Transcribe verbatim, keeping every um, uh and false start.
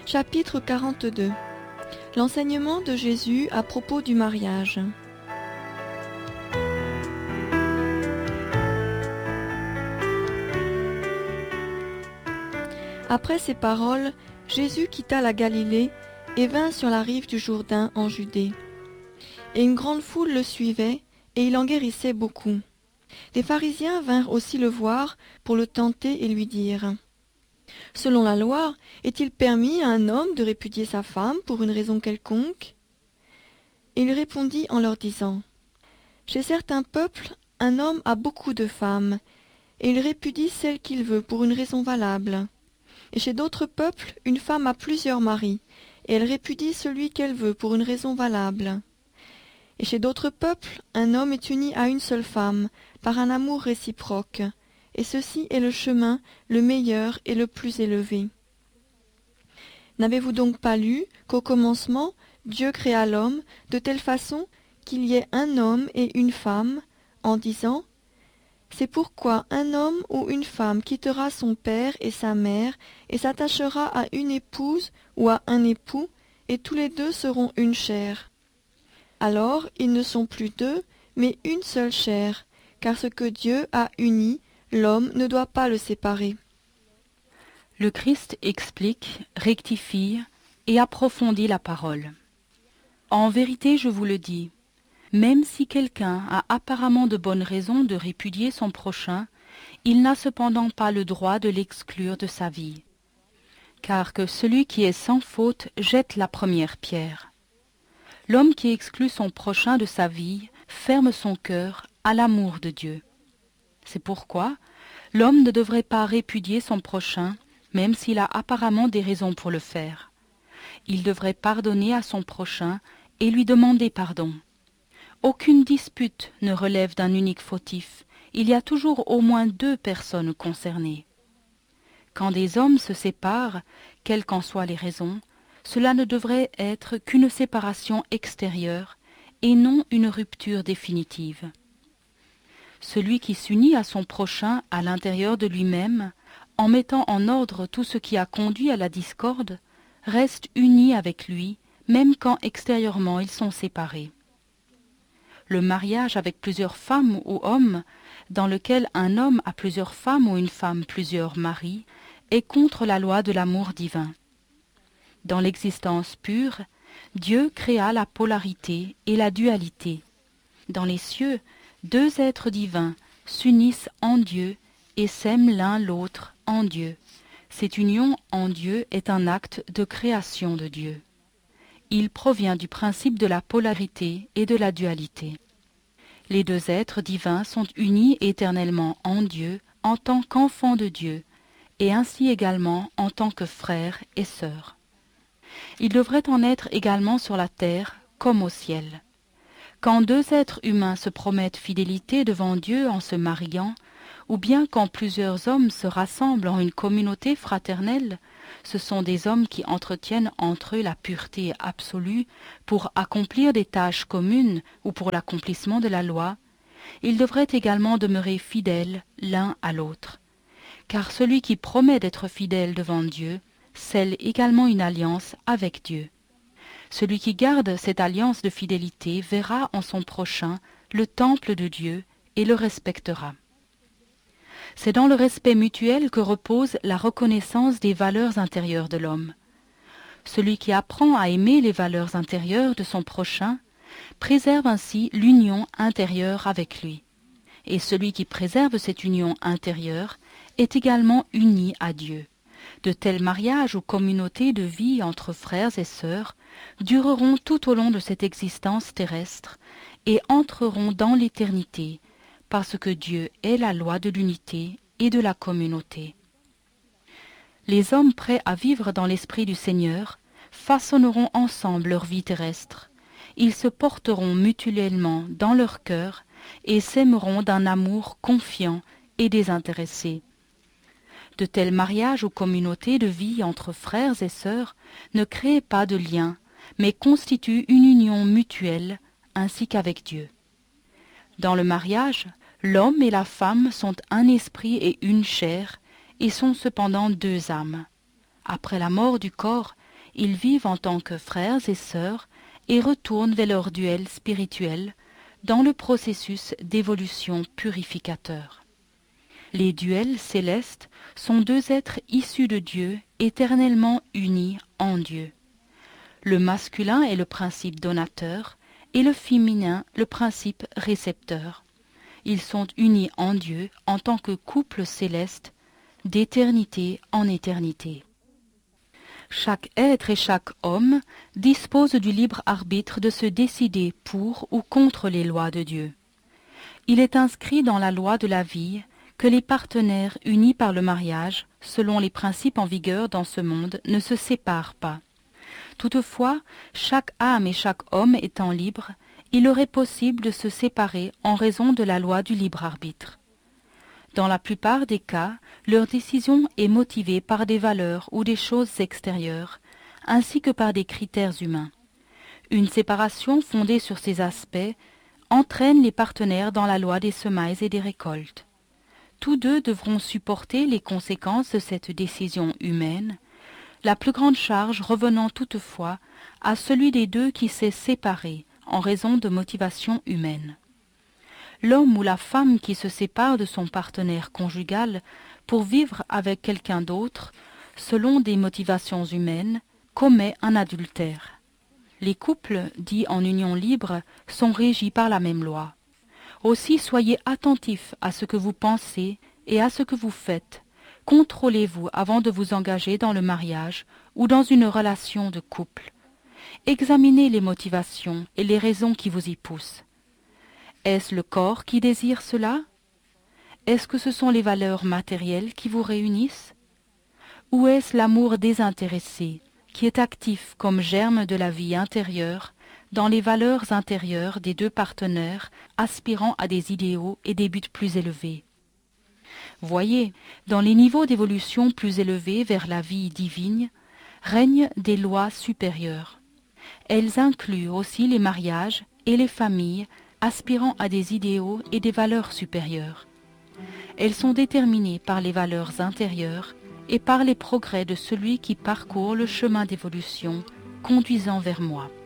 Chapitre quarante-deux. L'enseignement de Jésus à propos du mariage. Après ces paroles, Jésus quitta la Galilée et vint sur la rive du Jourdain en Judée. Et une grande foule le suivait, et il en guérissait beaucoup. Les pharisiens vinrent aussi le voir pour le tenter et lui dire : « Selon la loi, est-il permis à un homme de répudier sa femme pour une raison quelconque ?» Et il répondit en leur disant : « Chez certains peuples, un homme a beaucoup de femmes, et il répudie celle qu'il veut pour une raison valable. Et chez d'autres peuples, une femme a plusieurs maris, et elle répudie celui qu'elle veut pour une raison valable. Et chez d'autres peuples, un homme est uni à une seule femme, par un amour réciproque, et ceci est le chemin le meilleur et le plus élevé. N'avez-vous donc pas lu qu'au commencement, Dieu créa l'homme de telle façon qu'il y ait un homme et une femme, en disant : c'est pourquoi un homme ou une femme quittera son père et sa mère et s'attachera à une épouse ou à un époux, et tous les deux seront une chair. Alors ils ne sont plus deux, mais une seule chair, car ce que Dieu a uni, l'homme ne doit pas le séparer. » Le Christ explique, rectifie et approfondit la parole. En vérité, je vous le dis, même si quelqu'un a apparemment de bonnes raisons de répudier son prochain, il n'a cependant pas le droit de l'exclure de sa vie. Car que celui qui est sans faute jette la première pierre. L'homme qui exclut son prochain de sa vie ferme son cœur à l'amour de Dieu. C'est pourquoi l'homme ne devrait pas répudier son prochain, même s'il a apparemment des raisons pour le faire. Il devrait pardonner à son prochain et lui demander pardon. Aucune dispute ne relève d'un unique fautif. Il y a toujours au moins deux personnes concernées. Quand des hommes se séparent, quelles qu'en soient les raisons, cela ne devrait être qu'une séparation extérieure et non une rupture définitive. Celui qui s'unit à son prochain à l'intérieur de lui-même, en mettant en ordre tout ce qui a conduit à la discorde, reste uni avec lui, même quand extérieurement ils sont séparés. Le mariage avec plusieurs femmes ou hommes, dans lequel un homme a plusieurs femmes ou une femme plusieurs maris, est contre la loi de l'amour divin. Dans l'existence pure, Dieu créa la polarité et la dualité. Dans les cieux, deux êtres divins s'unissent en Dieu et s'aiment l'un l'autre en Dieu. Cette union en Dieu est un acte de création de Dieu. Il provient du principe de la polarité et de la dualité. Les deux êtres divins sont unis éternellement en Dieu en tant qu'enfants de Dieu, et ainsi également en tant que frères et sœurs. Il devrait en être également sur la terre comme au ciel. Quand deux êtres humains se promettent fidélité devant Dieu en se mariant, ou bien quand plusieurs hommes se rassemblent en une communauté fraternelle, ce sont des hommes qui entretiennent entre eux la pureté absolue pour accomplir des tâches communes ou pour l'accomplissement de la loi. Ils devraient également demeurer fidèles l'un à l'autre. Car celui qui promet d'être fidèle devant Dieu scelle également une alliance avec Dieu. Celui qui garde cette alliance de fidélité verra en son prochain le temple de Dieu et le respectera. C'est dans le respect mutuel que repose la reconnaissance des valeurs intérieures de l'homme. Celui qui apprend à aimer les valeurs intérieures de son prochain préserve ainsi l'union intérieure avec lui. Et celui qui préserve cette union intérieure est également uni à Dieu. De tels mariages ou communautés de vie entre frères et sœurs dureront tout au long de cette existence terrestre et entreront dans l'éternité, parce que Dieu est la loi de l'unité et de la communauté. Les hommes prêts à vivre dans l'esprit du Seigneur façonneront ensemble leur vie terrestre. Ils se porteront mutuellement dans leur cœur et s'aimeront d'un amour confiant et désintéressé. De tels mariages ou communautés de vie entre frères et sœurs ne créent pas de lien, mais constituent une union mutuelle ainsi qu'avec Dieu. Dans le mariage, l'homme et la femme sont un esprit et une chair, et sont cependant deux âmes. Après la mort du corps, Ils vivent en tant que frères et sœurs et retournent vers leur duel spirituel dans le processus d'évolution purificateur. Les duels célestes sont deux êtres issus de Dieu, éternellement unis en Dieu. Le masculin est le principe donateur et le féminin le principe récepteur. Ils sont unis en Dieu en tant que couple céleste, d'éternité en éternité. Chaque être et chaque homme dispose du libre arbitre de se décider pour ou contre les lois de Dieu. Il est inscrit dans la loi de la vie que les partenaires unis par le mariage, selon les principes en vigueur dans ce monde, ne se séparent pas. Toutefois, chaque âme et chaque homme étant libres, il leur est possible de se séparer en raison de la loi du libre arbitre. Dans la plupart des cas, leur décision est motivée par des valeurs ou des choses extérieures, ainsi que par des critères humains. Une séparation fondée sur ces aspects entraîne les partenaires dans la loi des semailles et des récoltes. Tous deux devront supporter les conséquences de cette décision humaine, la plus grande charge revenant toutefois à celui des deux qui s'est séparé en raison de motivations humaines. L'homme ou la femme qui se sépare de son partenaire conjugal pour vivre avec quelqu'un d'autre, selon des motivations humaines, commet un adultère. Les couples dits en union libre sont régis par la même loi. Aussi soyez attentifs à ce que vous pensez et à ce que vous faites. Contrôlez-vous avant de vous engager dans le mariage ou dans une relation de couple. Examinez les motivations et les raisons qui vous y poussent. Est-ce le corps qui désire cela? Est-ce que ce sont les valeurs matérielles qui vous réunissent? Ou est-ce l'amour désintéressé, qui est actif comme germe de la vie intérieure, dans les valeurs intérieures des deux partenaires aspirant à des idéaux et des buts plus élevés? Voyez, dans les niveaux d'évolution plus élevés vers la vie divine, règnent des lois supérieures. Elles incluent aussi les mariages et les familles aspirant à des idéaux et des valeurs supérieures. Elles sont déterminées par les valeurs intérieures et par les progrès de celui qui parcourt le chemin d'évolution conduisant vers moi.